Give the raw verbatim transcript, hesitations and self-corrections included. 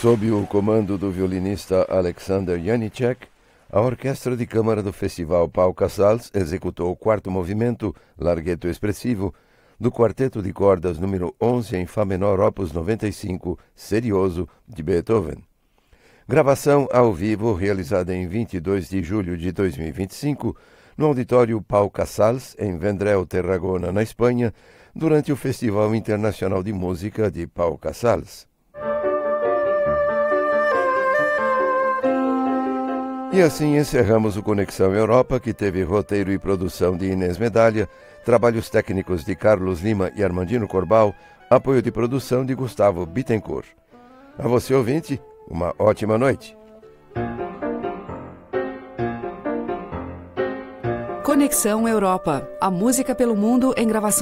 Sob o comando do violinista Alexander Janicek, a Orquestra de Câmara do Festival Pau Casals executou o quarto movimento, Larghetto Espressivo, do Quarteto de Cordas número onze em Fá menor opus noventa e cinco, Serioso, de Beethoven. Gravação ao vivo realizada em vinte e dois de julho de dois mil e vinte e cinco, no Auditório Pau Casals, em Vendrell, Tarragona, na Espanha, durante o Festival Internacional de Música de Pau Casals. E assim encerramos o Conexão Europa, que teve roteiro e produção de Inês Medalha, trabalhos técnicos de Carlos Lima e Armandino Corbal, apoio de produção de Gustavo Bittencourt. A você, ouvinte, uma ótima noite. Conexão Europa, a música pelo mundo em gravação